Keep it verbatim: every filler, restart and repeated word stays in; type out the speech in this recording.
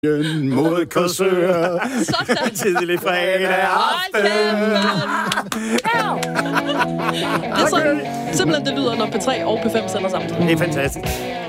mod Korsør. Sådan. Tidlig fredag aften. Det er sådan, simpelthen det lyder, når P tre og P fem sender samtidig. Det er fantastisk.